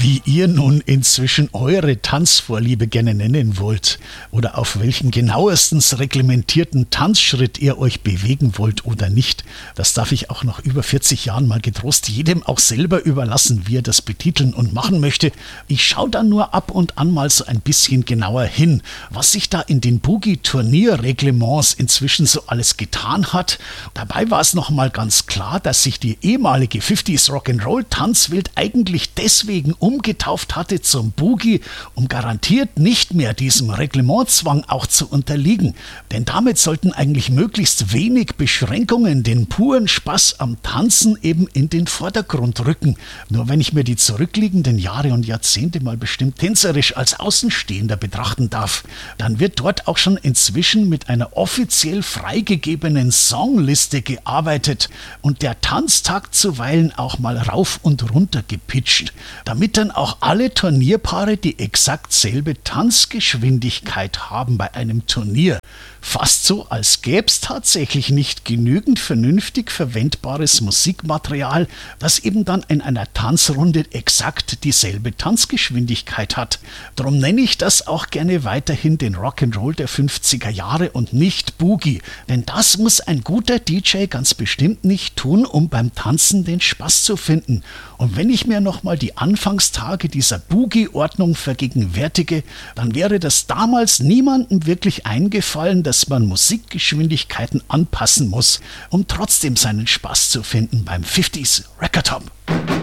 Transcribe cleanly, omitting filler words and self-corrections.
Wie ihr nun inzwischen eure Tanzvorliebe gerne nennen wollt oder auf welchem genauestens reglementierten Tanzschritt ihr euch bewegen wollt oder nicht, das darf ich auch nach über 40 Jahren mal getrost jedem auch selber überlassen, wie er das betiteln und machen möchte. Ich schaue dann nur ab und an mal so ein bisschen genauer hin, was sich da in den Boogie-Turnierreglements inzwischen so alles getan hat. Dabei war es nochmal ganz klar, dass sich die ehemalige 50s Rock'n'Roll-Tanzwelt eigentlich deswegen umgetauft hatte zum Boogie, um garantiert nicht mehr diesem Reglementzwang auch zu unterliegen. Denn damit sollten eigentlich möglichst wenig Beschränkungen den puren Spaß am Tanzen eben in den Vordergrund rücken. Nur wenn ich mir die zurückliegenden Jahre und Jahrzehnte mal bestimmt tänzerisch als Außenstehender betrachten darf, dann wird dort auch schon inzwischen mit einer offiziell freigegebenen Songliste gearbeitet und der Tanztakt zuweilen auch mal rauf und runter gepitcht, damit dann auch alle Turnierpaare die exakt selbe Tanzgeschwindigkeit haben bei einem Turnier. Fast so, als gäbe es tatsächlich nicht genügend vernünftig verwendbares Musikmaterial, das eben dann in einer Tanzrunde exakt dieselbe Tanzgeschwindigkeit hat. Darum nenne ich das auch gerne weiterhin den Rock'n'Roll der 50er Jahre und nicht Boogie. Denn das muss ein guter DJ ganz bestimmt nicht tun, um beim Tanzen den Spaß zu finden. Und wenn ich mir nochmal die Anfangstage dieser Boogie-Ordnung vergegenwärtige, dann wäre das damals niemandem wirklich eingefallen, dass man Musikgeschwindigkeiten anpassen muss, um trotzdem seinen Spaß zu finden beim 50s Record Hop.